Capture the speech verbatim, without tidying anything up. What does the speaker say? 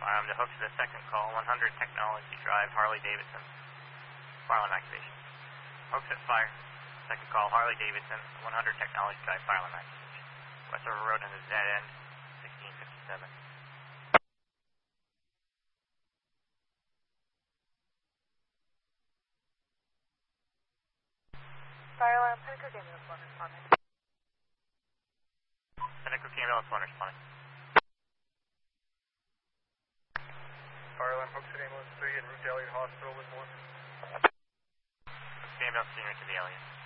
Um, the hook to the second call, one hundred Technology Drive, Harley-Davidson. Fire alarm activation. Hooks at fire. Second call, Harley-Davidson, one hundred Technology Drive, fire alarm activation. West River Road in the Z N, sixteen fifty-seven. Fire alarm, Pinnacle Ambulance one responding. Pinnacle Ambulance one responding. Fire alarm, Hooksett Ambulance three en route to Elliott Hospital with one. Hooksett Ambulance three en route to the Elliott.